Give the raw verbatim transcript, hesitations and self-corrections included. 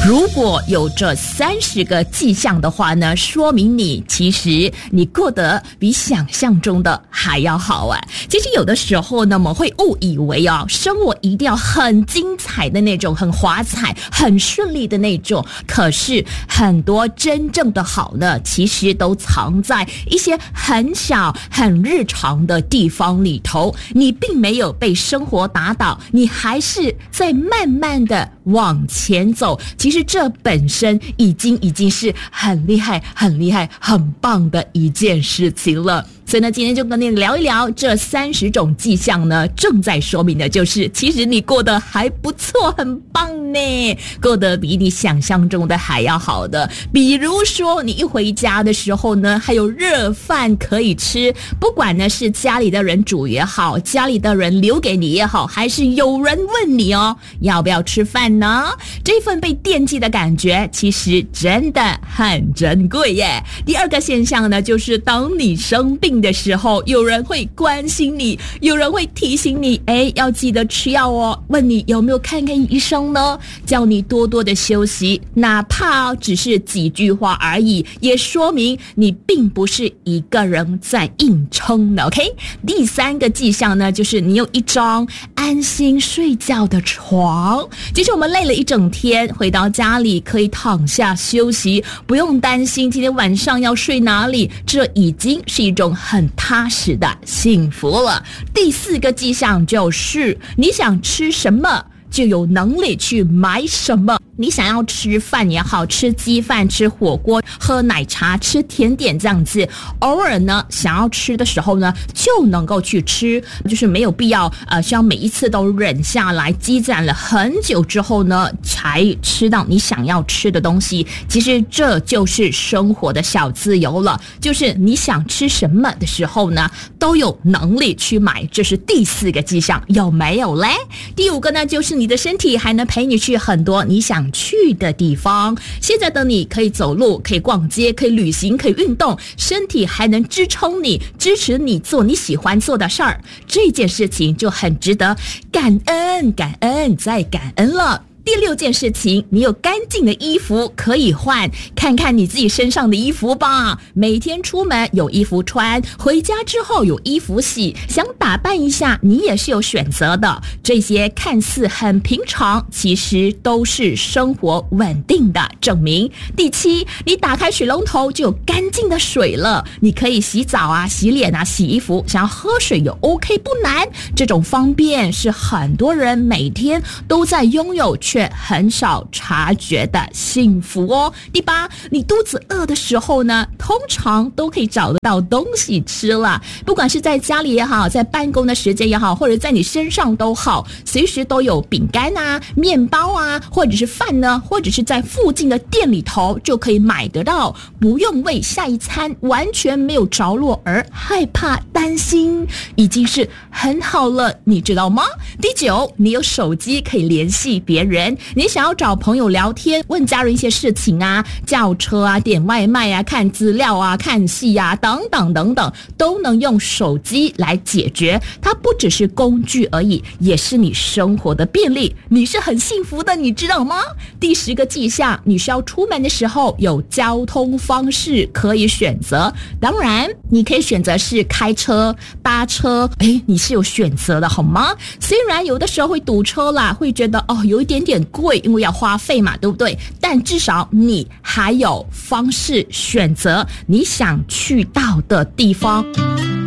如果有这三十个迹象的话呢，说明你其实你过得比想象中的还要好啊。其实有的时候呢，我们会误以为哦，生活一定要很精彩的那种，很华彩、很顺利的那种。可是很多真正的好呢，其实都藏在一些很小、很日常的地方里头。你并没有被生活打倒，你还是在慢慢的往前走。其实这本身已经已经是很厉害、很厉害、很棒的一件事情了。所以呢，今天就跟你聊一聊这三十种迹象呢，正在说明的就是，其实你过得还不错，很棒呢，过得比你想象中的还要好的。比如说，你一回家的时候呢，还有热饭可以吃，不管呢是家里的人煮也好，家里的人留给你也好，还是有人问你哦，要不要吃饭呢？这份被惦记的感觉，其实真的很珍贵耶。第二个现象呢，就是当你生病的时候，有人会关心你，有人会提醒你，哎，要记得吃药哦，问你有没有看看医生呢，叫你多多的休息，哪怕只是几句话而已，也说明你并不是一个人在硬撑的 OK。 第三个迹象呢，就是你有一张安心睡觉的床。其实我们累了一整天，回到家里可以躺下休息，不用担心今天晚上要睡哪里，这已经是一种很踏实的幸福了。第四个迹象就是你想吃什么就有能力去买什么。你想要吃饭也好，吃鸡饭、吃火锅、喝奶茶、吃甜点这样子，偶尔呢想要吃的时候呢，就能够去吃，就是没有必要呃，需要每一次都忍下来，积攒了很久之后呢，才吃到你想要吃的东西。其实这就是生活的小自由了，就是你想吃什么的时候呢，都有能力去买，这是第四个迹象，有没有嘞？第五个呢，就是你的身体还能陪你去很多你想去的地方。现在的你可以走路，可以逛街，可以旅行，可以运动，身体还能支撑你，支持你做你喜欢做的事儿，这件事情就很值得感恩，感恩再感恩了。第六件事情，你有干净的衣服可以换，看看你自己身上的衣服吧。每天出门有衣服穿，回家之后有衣服洗，想打扮一下，你也是有选择的。这些看似很平常，其实都是生活稳定的证明。第七，你打开水龙头就有干净的水了，你可以洗澡啊、洗脸啊、洗衣服，想要喝水也 OK， 不难。这种方便是很多人每天都在拥有，却很少察觉的幸福哦。第八，你肚子饿的时候呢，通常都可以找得到东西吃了，不管是在家里也好，在办公的时间也好，或者在你身上都好，随时都有饼干啊、面包啊，或者是饭呢，或者是在附近的店里头就可以买得到，不用为下一餐完全没有着落而害怕担心，已经是很好了，你知道吗？第九，你有手机可以联系别人，你想要找朋友聊天，问家人一些事情啊，叫车啊，点外卖啊，看资料啊，看戏啊，等等等等，都能用手机来解决。它不只是工具而已，也是你生活的便利，你是很幸福的，你知道吗？第十个迹象，你需要出门的时候有交通方式可以选择。当然你可以选择是开车、搭车，诶，你是有选择的好吗？虽然有的时候会堵车啦，会觉得哦有一点点贵，因为要花费嘛，对不对？但至少你还有方式选择你想去到的地方。